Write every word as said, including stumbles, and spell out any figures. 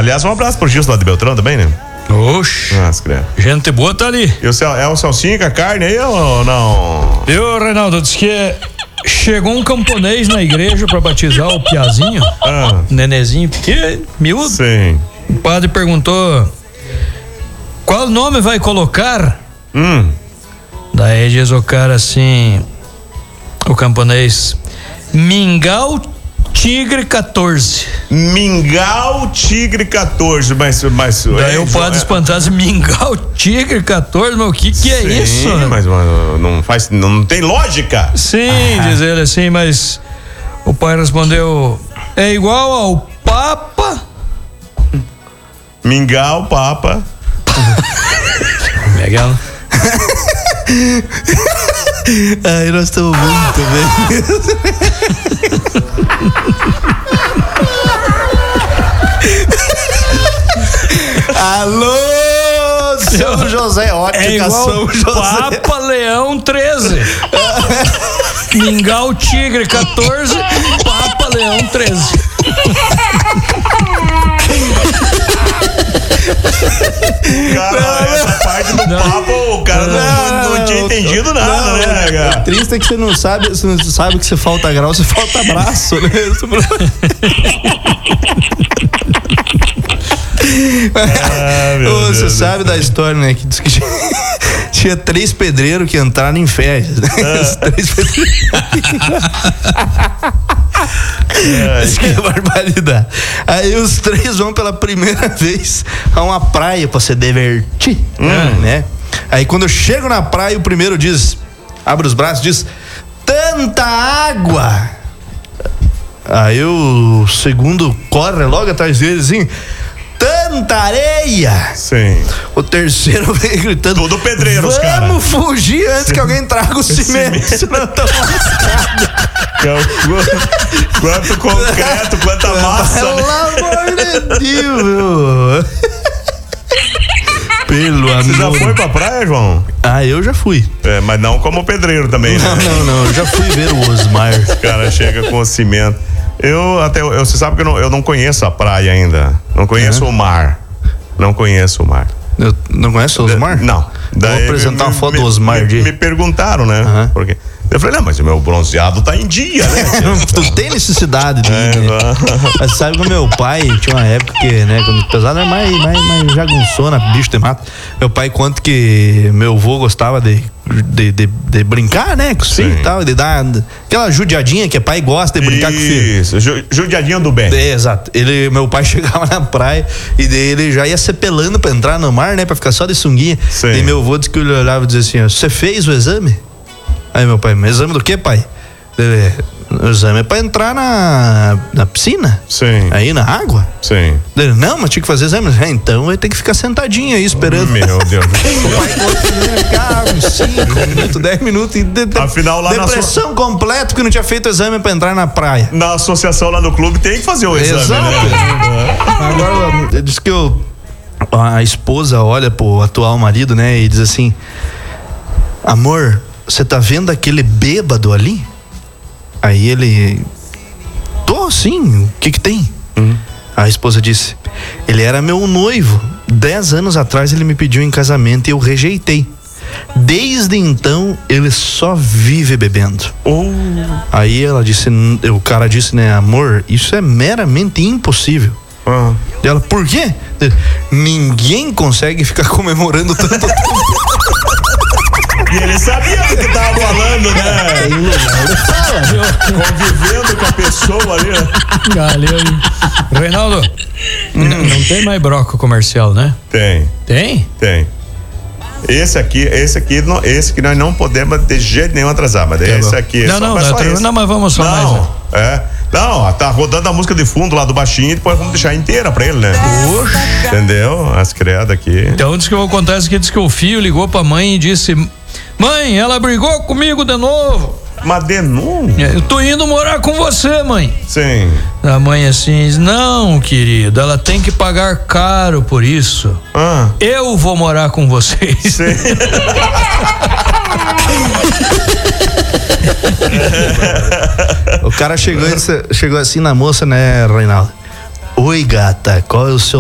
Aliás, um abraço pro Gilson lá de Beltrão também, né? Oxe. Nossa, credo. Gente boa tá ali. E o Cel, é o Celcinho com a carne aí ou não? Eu, Reinaldo, disse que chegou um camponês na igreja pra batizar o Piazinho. Ah. Nenezinho pequeno, miúdo. Sim. O padre perguntou: qual nome vai colocar? Hum. Daí diz o cara assim, o camponês: Mingau Tigre quatorze. Mingau Tigre quatorze, mas... mas Daí é, o padre é, espantado assim: Mingau Tigre quatorze, mas o que que é sim, isso? mas mano, não faz, não tem lógica. Sim, Ah. diz ele assim, mas o pai respondeu: é igual ao Papa. Mingau, Papa. Legal. Ai, nós estamos muito bem. Alô, São José, ótica, É igual São José. Papa Leão treze. Mingau Tigre quatorze, Papa Leão treze. Cara, essa parte do Não. papo, o cara não, não, não tinha entendido nada, Não, né, o cara? triste é que você não sabe, você não sabe que você falta grau, você falta braço, né? Ah, meu Ô, Deus você do sabe da história, né? Que diz que tinha, tinha três pedreiros que entraram em férias, né? Os três pedreiros. Isso que é barbaridade. Aí os três vão pela primeira vez a uma praia pra se divertir, Hum. né? Aí quando eu chego na praia, o primeiro diz, abre os braços, diz: tanta água. Aí o segundo corre logo atrás dele assim: tanta areia. Sim. O terceiro vem gritando: Tudo pedreiro, os cara. vamos fugir antes que alguém traga o cimento, senão estamos lascados. Quanto concreto, quanta massa, né? Pelo amor de Deus, meu. Pelo Você já amor. foi pra praia, João? Ah, eu já fui. É, mas não como pedreiro também, né? Não, não, não. Eu já fui ver o Osmar. O cara chega com o cimento. Eu até, eu, você sabe que eu não, eu não conheço a praia ainda. Não conheço É? o mar. Não conheço o mar. Eu, não conhece o Osmar? Não. Vou apresentar uma foto do Osmar. Me, de... me perguntaram, né? Aham. Porque eu falei, não, mas o meu bronzeado tá em dia, né? Tu tem necessidade de ir, né? Mas sabe que o meu pai tinha uma época que, né, quando pesado era mais, mais, mais jagunçona, bicho de mato. Meu pai conta que meu avô gostava de, de, de, de brincar, né, com os filhos e tal, de dar aquela judiadinha que pai gosta de brincar com o filho. Isso, ju, judiadinho do bem. É, exato. Ele, meu pai chegava na praia e daí ele já ia se pelando pra entrar no mar, né, pra ficar só de sunguinha. Sim. E meu avô disse que ele olhava e dizia assim: você fez o exame? Aí meu pai: mas exame do quê, pai? Ele: o exame é pra entrar na, na piscina. Sim. Aí na água. Sim. Ele: não, mas tinha que fazer exame. É, então vai ter que ficar sentadinho aí esperando. Meu Deus. O pai conseguiu ficar uns cinco minutos, dez minutos e de, de, Afinal, lá na depressão completa porque não tinha feito o exame pra entrar na praia. Na associação lá no clube tem que fazer o exame, Exato. né? Agora, diz que eu, a esposa olha pro atual marido, né, e diz assim: amor, você tá vendo aquele bêbado ali? Aí ele: tô sim, o que que tem? Uhum. A esposa disse: ele era meu noivo. Dez anos atrás ele me pediu em casamento e eu rejeitei. Desde então ele só vive bebendo. Oh. Aí ela disse, o cara disse, né, amor, isso é meramente impossível. Ah. E ela: por quê? Ninguém consegue ficar comemorando tanto tempo. E ele sabia do que tava falando, né? Tem lugar de fala. Convivendo com a pessoa ali, né? Galera. Reinaldo, Hum. n- não tem mais broco comercial, né? Tem, Tem? tem. Esse aqui, esse aqui, não- esse que nós não podemos de jeito nenhum atrasar, mas esse bom. aqui é Não, só, não, mas só não, esse. não, mas vamos só mais, Não, né? é. Não, tá rodando a música de fundo lá do baixinho e depois vamos deixar inteira pra ele, né? Entendeu? As credas aqui. Então, diz que eu acontece que diz que o filho ligou pra mãe e disse: mãe, ela brigou comigo de novo. Mas de novo? Eu tô indo morar com você, mãe. Sim. A mãe assim diz: não, querido, ela tem que pagar caro por isso. Ah. Eu vou morar com vocês. Sim. O cara chegou, chegou assim na moça, né, Reinaldo? Oi, gata, qual é o seu